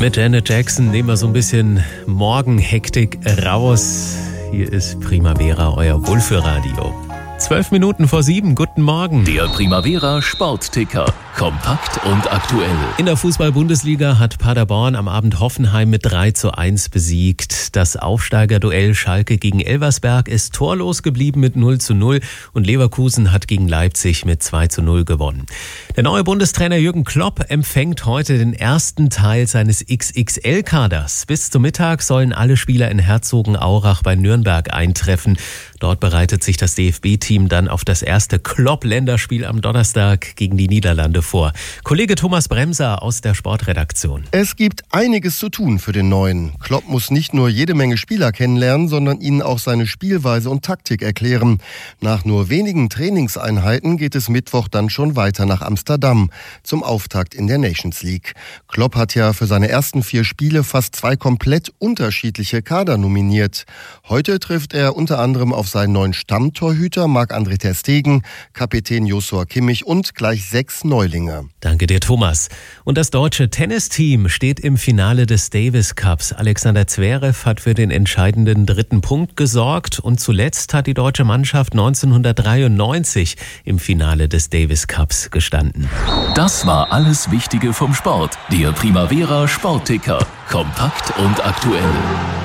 Mit Janet Jackson nehmen wir so ein bisschen Morgenhektik raus. Hier ist Primavera, euer Wohlfühlradio. 7:12, guten Morgen. Der Primavera Sportticker. Kompakt und aktuell. In der Fußball-Bundesliga hat Paderborn am Abend Hoffenheim mit 3:1 besiegt. Das Aufsteigerduell Schalke gegen Elversberg ist torlos geblieben mit 0:0 und Leverkusen hat gegen Leipzig mit 2:0 gewonnen. Der neue Bundestrainer Jürgen Klopp empfängt heute den ersten Teil seines XXL-Kaders. Bis zum Mittag sollen alle Spieler in Herzogenaurach bei Nürnberg eintreffen. Dort bereitet sich das DFB-Team dann auf das erste Klopp-Länderspiel am Donnerstag gegen die Niederlande vor. Kollege Thomas Bremser aus der Sportredaktion. Es gibt einiges zu tun für den Neuen. Klopp muss nicht nur jede Menge Spieler kennenlernen, sondern ihnen auch seine Spielweise und Taktik erklären. Nach nur wenigen Trainingseinheiten geht es Mittwoch dann schon weiter nach Amsterdam zum Auftakt in der Nations League. Klopp hat ja für seine ersten 4 Spiele fast 2 komplett unterschiedliche Kader nominiert. Heute trifft er unter anderem auf seinen neuen Stammtorhüter Marc-André ter Stegen, Kapitän Joshua Kimmich und gleich 6 Neulinge. Danke dir, Thomas. Und das deutsche Tennisteam steht im Finale des Davis Cups. Alexander Zverev hat für den entscheidenden 3. Punkt gesorgt und zuletzt hat die deutsche Mannschaft 1993 im Finale des Davis Cups gestanden. Das war alles Wichtige vom Sport. Der Primavera Sportticker. Kompakt und aktuell.